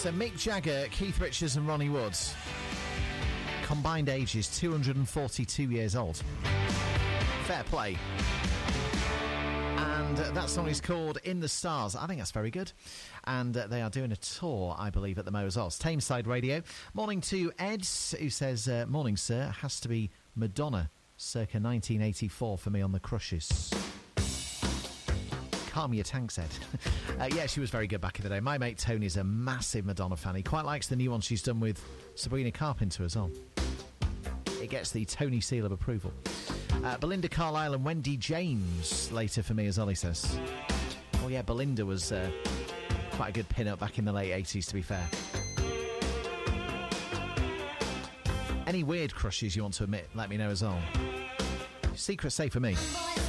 So Mick Jagger, Keith Richards and Ronnie Wood. Combined ages, 242 years old. Fair play. And that song is called In the Stars. I think that's very good. And they are doing a tour, I believe, at the Mosels. Tameside Radio. Morning to Ed, who says, morning, sir. Has to be Madonna, circa 1984 for me on the Crushes. Calm your tanks, Ed. Yeah, she was very good back in the day. My mate Tony's a massive Madonna fan. He quite likes the new one she's done with Sabrina Carpenter as well. It gets the Tony seal of approval. Belinda Carlisle and Wendy James later for me as well, he says. Oh yeah, Belinda was quite a good pin-up back in the late 80s, to be fair. Any weird crushes you want to admit, let me know as well. Secret safe for me.